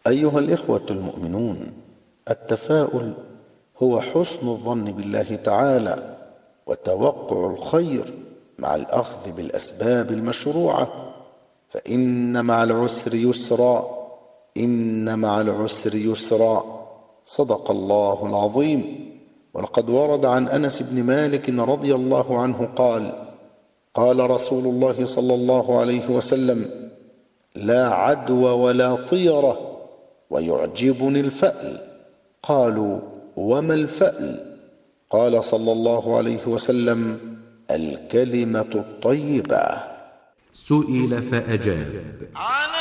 أيها الإخوة المؤمنون، التفاؤل هو حسن الظن بالله تعالى وتوقع الخير مع الأخذ بالأسباب المشروعة، فإن مع العسر يسرا، إن مع العسر يسرا. صدق الله العظيم. ولقد ورد عن أنس بن مالك رضي الله عنه قال: قال رسول الله صلى الله عليه وسلم: لا عدوى ولا طيرة، ويعجبني الفأل. قالوا: وما الفأل؟ قال صلى الله عليه وسلم: الكلمة الطيبة. سئل فأجاب: